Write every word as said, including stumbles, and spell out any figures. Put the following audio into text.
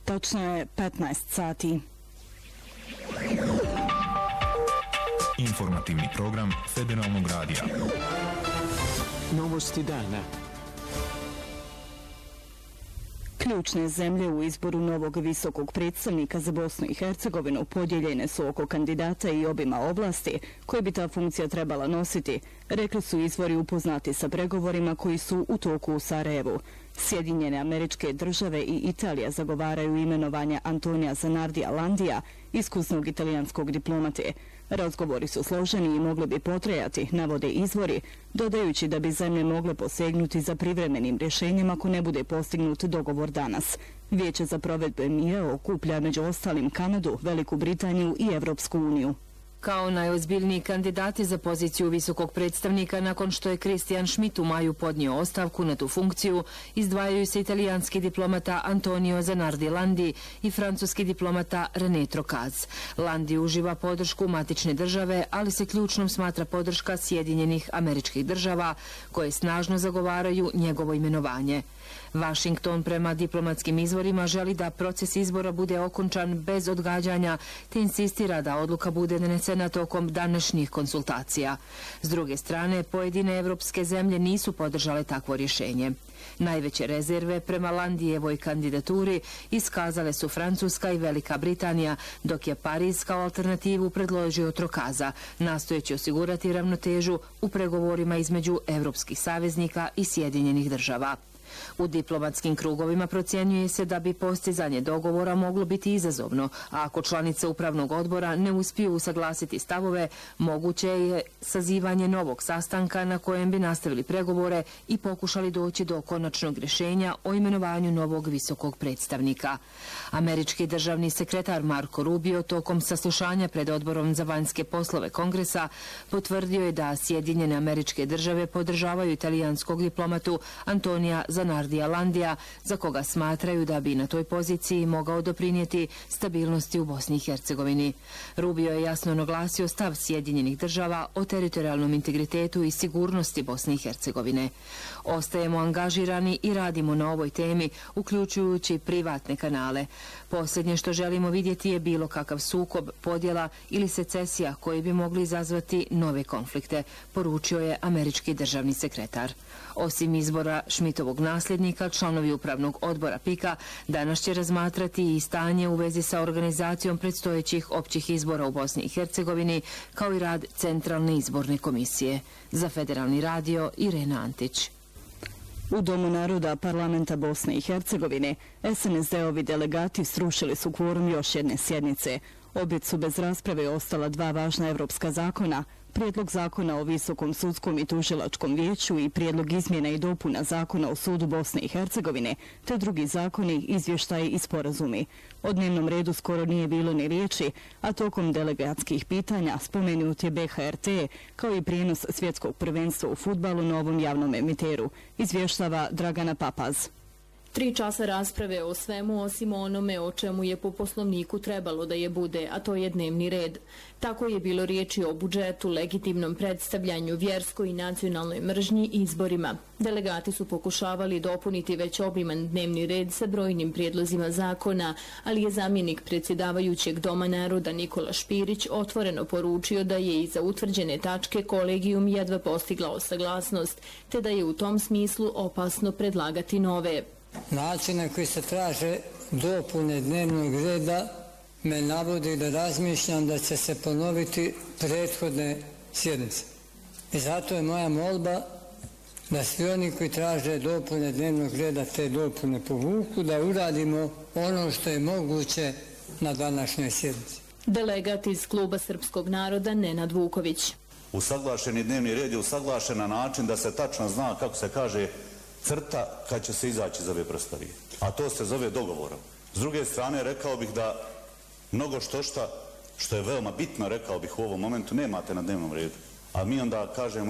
Točno je petnaest sati. Informativni program Federalnog radija. Novosti dana. Ključne zemlje u izboru novog visokog predstavnika za Bosnu i Hercegovinu podijeljene su oko kandidata i obima oblasti koje bi ta funkcija trebala nositi, rekli su izvori upoznati sa pregovorima koji su u toku u Sarajevu. Sjedinjene Američke Države i Italija zagovaraju imenovanje Antonija Zanardija Landija, iskusnog italijanskog diplomate. Razgovori su složeni i mogli bi potrajati, navode izvori, dodajući da bi zemlje mogle posegnuti za privremenim rješenjem ako ne bude postignut dogovor danas. Vijeće za provedbu mira okuplja među ostalim Kanadu, Veliku Britaniju i Evropsku uniju. Kao najozbiljniji kandidati za poziciju visokog predstavnika nakon što je Christian Schmidt u maju podnio ostavku na tu funkciju, izdvajaju se italijanski diplomata Antonio Zanardi Landi i francuski diplomata René Trocaz. Landi uživa podršku matične države, ali se ključnom smatra podrška Sjedinjenih Američkih Država, koje snažno zagovaraju njegovo imenovanje. Washington prema diplomatskim izvorima želi da proces izbora bude okončan bez odgađanja, te insistira da odluka bude donesena tokom današnjih konsultacija. S druge strane, pojedine evropske zemlje nisu podržale takvo rješenje. Najveće rezerve prema Landijevoj kandidaturi iskazale su Francuska i Velika Britanija, dok je Pariz kao alternativu predložio Trokaza, nastojeći osigurati ravnotežu u pregovorima između evropskih saveznika i Sjedinjenih Država. U diplomatskim krugovima procjenjuje se da bi postizanje dogovora moglo biti izazovno, a ako članice upravnog odbora ne uspiju usaglasiti stavove, moguće je sazivanje novog sastanka na kojem bi nastavili pregovore i pokušali doći do konačnog rješenja o imenovanju novog visokog predstavnika. Američki državni sekretar Marco Rubio tokom saslušanja pred odborom za vanjske poslove Kongresa potvrdio je da Sjedinjene Američke Države podržavaju italijanskog diplomatu Antonija Zanardija Landija, za koga smatraju da bi na toj poziciji mogao doprinijeti stabilnosti u Bosni i Hercegovini. Rubio je jasno naglasio stav Sjedinjenih Država o teritorijalnom integritetu i sigurnosti Bosne i Hercegovine. Ostajemo angažirani i radimo na ovoj temi, uključujući privatne kanale. Posljednje što želimo vidjeti je bilo kakav sukob, podjela ili secesija koji bi mogli izazvati nove konflikte, poručio je američki državni sekretar. Osim izbora Schmidtovog nasljednika, članovi upravnog odbora PIK-a danas će razmatrati i stanje u vezi sa organizacijom predstojećih općih izbora u Bosni i Hercegovini, kao i rad Centralne izborne komisije. Za Federalni radio, Irena Antić. U Domu naroda parlamenta Bosne i Hercegovine S N S D-ovi delegati srušili su kvorum još jedne sjednice. Obje su bez rasprave ostala dva važna evropska zakona, prijedlog zakona o Visokom sudskom i tužilačkom vijeću i prijedlog izmjena i dopuna zakona o sudu Bosne i Hercegovine, te drugi zakoni, izvještaji i sporazumi. O dnevnom redu skoro nije bilo ni riječi, a tokom delegatskih pitanja spomenut je B H R T kao i prijenos svjetskog prvenstva u fudbalu na ovom javnom emiteru, izvještava Dragana Papaz. Tri časa rasprave o svemu osim onome o čemu je po poslovniku trebalo da je bude, a to je dnevni red. Tako je bilo riječi o budžetu, legitimnom predstavljanju, vjerskoj i nacionalnoj mržnji i izborima. Delegati su pokušavali dopuniti već obiman dnevni red sa brojnim prijedlozima zakona, ali je zamjenik predsjedavajućeg Doma naroda Nikola Špirić otvoreno poručio da je i za utvrđene tačke kolegijum jedva postigla saglasnost, te da je u tom smislu opasno predlagati nove. Način na koji se traže dopune dnevnog reda me navodi da razmišljam da će se ponoviti prethodne sjednice. I zato je moja molba da svi oni koji traže dopune dnevnog reda te dopune povuku, da uradimo ono što je moguće na današnjoj sjednici. Delegat iz kluba Srpskog naroda Nenad Vuković. Usaglašeni dnevni red je usaglašen na način da se tačno zna, kako se kaže, crta kad će se izaći iz ove prostorije. A to se zove dogovorom. S druge strane, rekao bih da mnogo što šta, što je veoma bitno, rekao bih u ovom momentu, nemate na dnevnom redu. A mi onda kažemo